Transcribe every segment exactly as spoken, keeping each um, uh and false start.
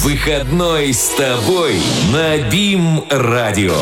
Выходной с тобой на БИМ-радио.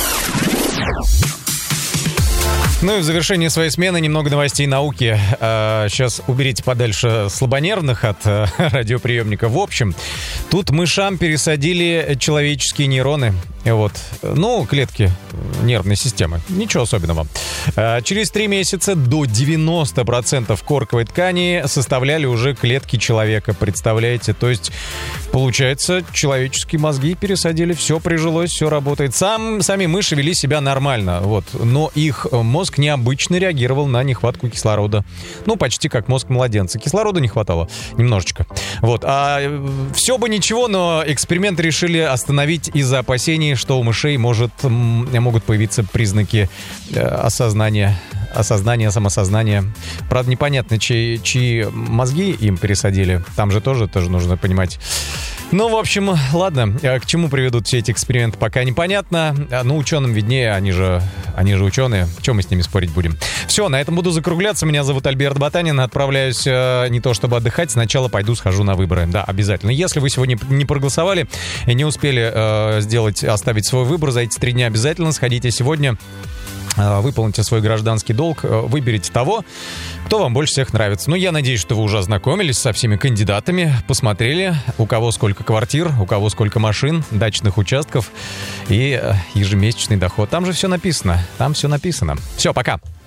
Ну и в завершении своей смены немного новостей науки. Сейчас уберите подальше слабонервных от радиоприемника. В общем, тут мышам пересадили человеческие нейроны. Вот. Ну, клетки нервной системы. Ничего особенного. Через три месяца до девяноста процентов корковой ткани составляли уже клетки человека. Представляете? То есть, получается, человеческие мозги пересадили. Все прижилось, все работает. Сам, сами мыши вели себя нормально. Вот. Но их мозг необычно реагировал на нехватку кислорода. Ну, почти как мозг младенца. Кислорода не хватало немножечко. Вот. А все бы ничего, но эксперимент решили остановить из-за опасений, что у мышей может, могут появиться признаки осознания, осознания, самосознания. Правда, непонятно, чьи, чьи мозги им пересадили. Там же тоже, тоже нужно понимать. Ну, в общем, ладно. К чему приведут все эти эксперименты, пока непонятно. Ну, ученым виднее, они же, они же ученые. Чем мы с ними спорить будем? Все, на этом буду закругляться. Меня зовут Альберт Ботанин. Отправляюсь э, не то чтобы отдыхать, сначала пойду схожу на выборы. Да, обязательно. Если вы сегодня не проголосовали и не успели э, сделать, оставить свой выбор за эти три дня, обязательно сходите сегодня. Выполните свой гражданский долг, выберите того, кто вам больше всех нравится. Ну, я надеюсь, что вы уже ознакомились со всеми кандидатами, посмотрели, у кого сколько квартир, у кого сколько машин, дачных участков и ежемесячный доход. Там же все написано, там все написано. Все, пока.